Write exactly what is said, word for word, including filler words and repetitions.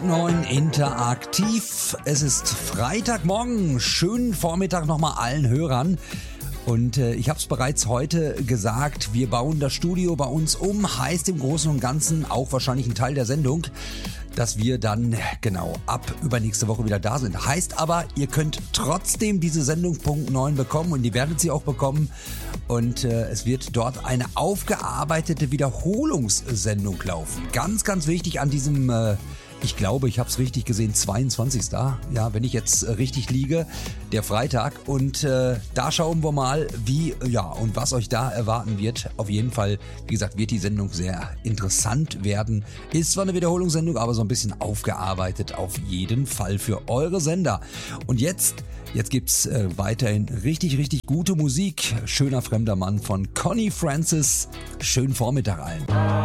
neun interaktiv. Es ist Freitagmorgen. Schönen Vormittag nochmal allen Hörern. Und äh, ich habe es bereits heute gesagt, wir bauen das Studio bei uns um. Heißt im Großen und Ganzen auch wahrscheinlich ein Teil der Sendung, dass wir dann genau ab übernächste Woche wieder da sind. Heißt aber, ihr könnt trotzdem diese Sendung Punkt neun bekommen und ihr werdet sie auch bekommen. Und äh, es wird dort eine aufgearbeitete Wiederholungssendung laufen. Ganz, ganz wichtig an diesem... Äh, Ich glaube, ich habe es richtig gesehen, zweiundzwanzigsten Ja, wenn ich jetzt äh, richtig liege, der Freitag. Und äh, da schauen wir mal, wie, ja, und was euch da erwarten wird. Auf jeden Fall, wie gesagt, wird die Sendung sehr interessant werden. Ist zwar eine Wiederholungssendung, aber so ein bisschen aufgearbeitet auf jeden Fall für eure Sender. Und jetzt, jetzt gibt's äh, weiterhin richtig, richtig gute Musik. Schöner fremder Mann von Connie Francis. Schönen Vormittag allen.